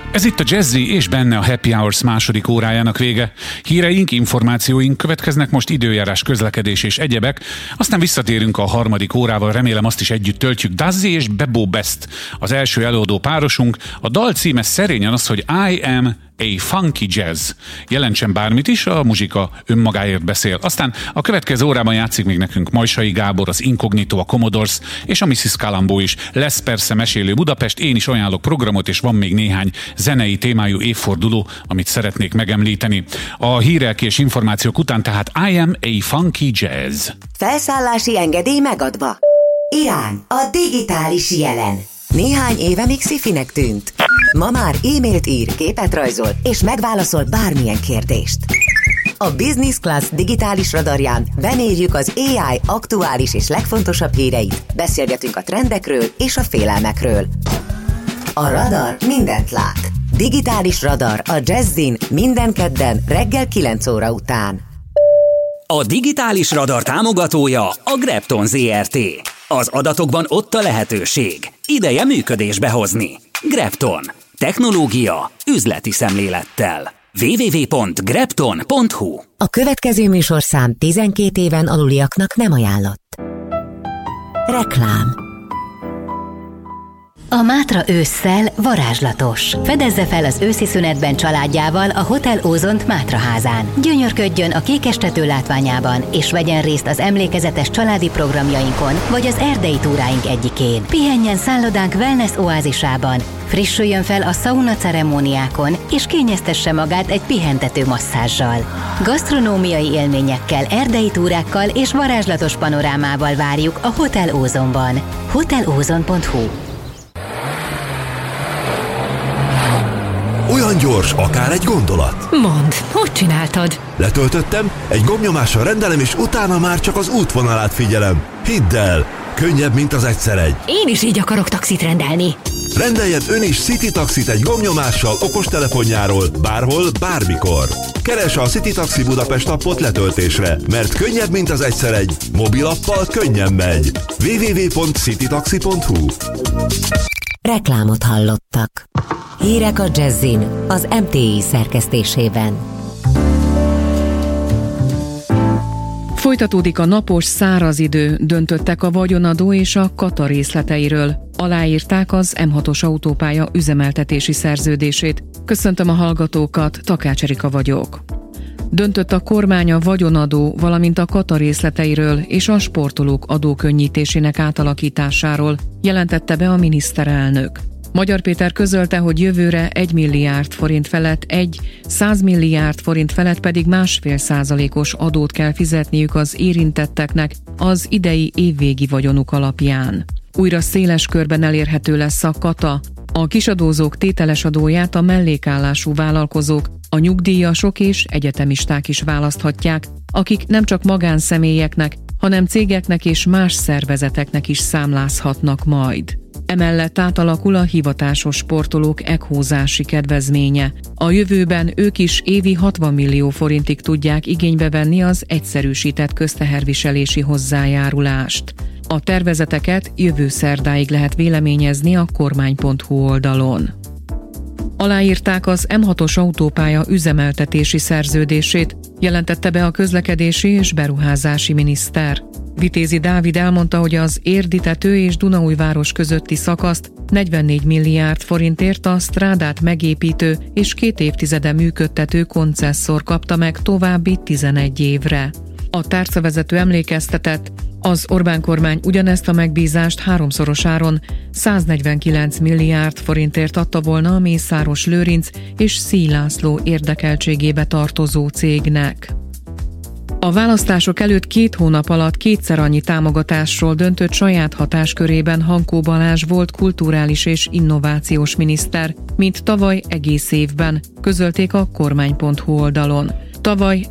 Ez itt a Jazzy és benne a Happy Hours második órájának vége. Híreink, információink következnek, most időjárás, közlekedés és egyebek. Aztán visszatérünk a harmadik órával, remélem azt is együtt töltjük. Dazzy és Bebo Best az első előadó párosunk. A dal címe szerényen az, hogy I am a funky jazz. Jelentsen bármit is, a muzsika önmagáért beszél. Aztán a következő órában játszik még nekünk Majsai Gábor, az Incognito, a Commodores és a Mrs. Columbo is. Lesz persze Mesélő Budapest, én is ajánlok programot, és van még néhány zenei témájú évforduló, amit szeretnék megemlíteni. A hírek és információk után tehát I am a funky jazz. Felszállási engedély megadva. Irán, a digitális jelen. Néhány éve még szifinek tűnt. Ma már e-mailt ír, képet rajzol, és megválaszol bármilyen kérdést. A Business Class digitális radarján bemérjük az AI aktuális és legfontosabb híreit, beszélgetünk a trendekről és a félelmekről. A radar mindent lát. Digitális radar a Jazzin minden kedden reggel 9 óra után. A digitális radar támogatója a Grepton ZRT. Az adatokban ott a lehetőség. Ideje működésbe hozni. Grepton. Technológia üzleti szemlélettel. www.grepton.hu. A következő műsorszám 12 éven aluliaknak nem ajánlott. Reklám. A Mátra ősszel varázslatos. Fedezze fel az őszi szünetben családjával a Hotel Ózont Mátra házán. Gyönyörködjön a kékestető látványában, és vegyen részt az emlékezetes családi programjainkon, vagy az erdei túráink egyikén. Pihenjen szállodánk wellness oázisában, frissüljön fel a szauna ceremóniákon, és kényeztesse magát egy pihentető masszázsal. Gasztronómiai élményekkel, erdei túrákkal és varázslatos panorámával várjuk a Hotel Ózonban. hotelozon.hu. Olyan gyors, akár egy gondolat. Mondd, hogy csináltad? Letöltöttem, egy gombnyomással rendelem, és utána már csak az útvonalát figyelem. Hidd el, könnyebb, mint az egyszer egy. Én is így akarok taxit rendelni. Rendeljen ön is City Taxit egy gombnyomással okostelefonjáról, bárhol, bármikor. Keresse a City Taxi Budapest appot letöltésre, mert könnyebb, mint az egyszer egy. Mobilappal könnyen megy. www.citytaxi.hu. Reklámot hallottak. Hírek a Jazzin, az MTI szerkesztésében. Folytatódik a napos, száraz idő, döntöttek a vagyonadó és a kata részleteiről. Aláírták az M6-os autópálya üzemeltetési szerződését. Köszöntöm a hallgatókat, Takács Erika vagyok. Döntött a kormány a vagyonadó, valamint a kata részleteiről és a sportolók adókönnyítésének átalakításáról, jelentette be a miniszterelnök. Magyar Péter közölte, hogy jövőre 1 milliárd forint felett 100 milliárd forint felett pedig 1,5%-os adót kell fizetniük az érintetteknek az idei évvégi vagyonuk alapján. Újra széles körben elérhető lesz a kata. A kisadózók tételes adóját a mellékállású vállalkozók, a nyugdíjasok és egyetemisták is választhatják, akik nem csak magánszemélyeknek, hanem cégeknek és más szervezeteknek is számlázhatnak majd. Emellett átalakul a hivatásos sportolók ekhózási kedvezménye. A jövőben ők is évi 60 millió forintig tudják igénybe venni az egyszerűsített közteherviselési hozzájárulást. A tervezeteket jövő szerdáig lehet véleményezni a kormány.hu oldalon. Aláírták az M6-os autópálya üzemeltetési szerződését, jelentette be a közlekedési és beruházási miniszter. Vitézi Dávid elmondta, hogy az Érdi-tető és Dunaújváros közötti szakaszt 44 milliárd forintért a strádát megépítő és 2 évtizede működtető koncesszor kapta meg további 11 évre. A tárcavezető emlékeztetett, az Orbán kormány ugyanezt a megbízást 3-szorosáron 149 milliárd forintért adta volna a Mészáros Lőrinc és Szíj László érdekeltségébe tartozó cégnek. A választások előtt 2 hónap alatt 2-szer annyi támogatásról döntött saját hatáskörében Hankó Balázs volt kulturális és innovációs miniszter, mint tavaly egész évben, közölték a kormány.hu oldalon. Tavaly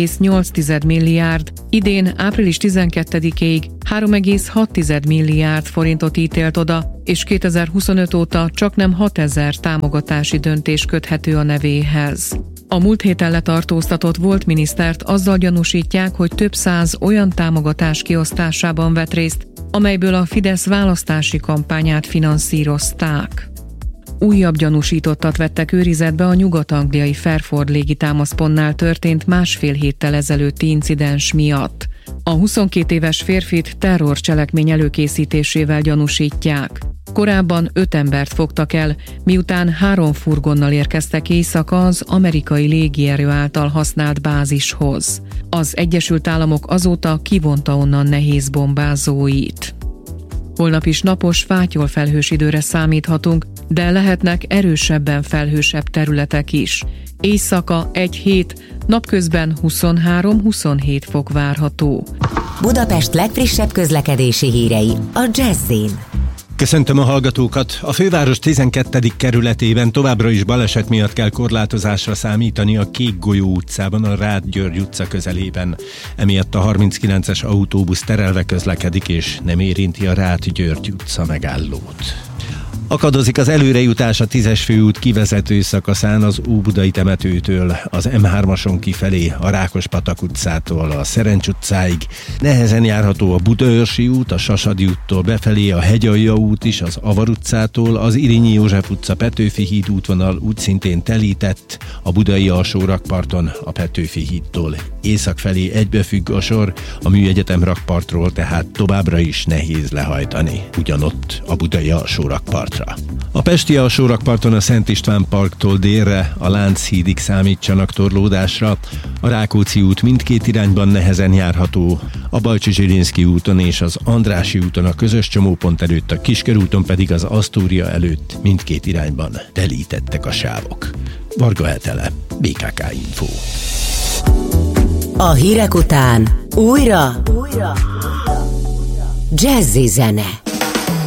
1,8 milliárd, idén április 12-ig 3,6 milliárd forintot ítélt oda, és 2025 óta csaknem 6000 támogatási döntés köthető a nevéhez. A múlt héten letartóztatott volt minisztert azzal gyanúsítják, hogy több száz olyan támogatás kiosztásában vett részt, amelyből a Fidesz választási kampányát finanszírozták. újabb gyanúsítottat vettek őrizetbe a nyugat-angliai Fairford légitámaszpontnál történt 1,5 héttel ezelőtti incidens miatt. A 22 éves férfit terrorcselekmény előkészítésével gyanúsítják. Korábban 5 embert fogtak el, miután 3 furgonnal érkeztek éjszaka az amerikai légierő által használt bázishoz. Az Egyesült Államok azóta kivonta onnan nehéz bombázóit. Holnap is napos, fátyolfelhős időre számíthatunk, de lehetnek erősebben felhősebb területek is. Éjszaka 1 hét, napközben 23-27 fok várható. Budapest legfrissebb közlekedési hírei a Jazz-in. Köszöntöm a hallgatókat! A főváros 12. kerületében továbbra is baleset miatt kell korlátozásra számítani a Kékgolyó utcában, a Rád György utca közelében. Emiatt a 39-es autóbusz terelve közlekedik és nem érinti a Rád György utca megállót. Akadozik az előrejutás a 10-es főút kivezető szakaszán az Óbudai temetőtől, az M3-ason kifelé, a Rákospatak utcától a Szerencs utcáig. Nehezen járható a Budaörsi út, a Sasadi úttól befelé, a Hegyalja út is, az Avar utcától, az Irinyi József utca Petőfi híd útvonal úgy szintén telített, a Budai alsó rakparton a Petőfi hídtól észak felé egybefügg a sor, a Műegyetem rakpartról tehát továbbra is nehéz lehajtani, ugyanott a Budai alsó rakpartra. A pesti alsó rakparton a Szent István parktól délre, a Lánchídig számítsanak torlódásra, a Rákóczi út mindkét irányban nehezen járható, a Balcsi-Zsilinszky úton és az Andrássy úton a közös csomópont előtt, a Kiskörúton pedig az Asztória előtt mindkét irányban telítettek a sávok. Varga Hetele, BKK Info. A hírek után újra Jazzy zene.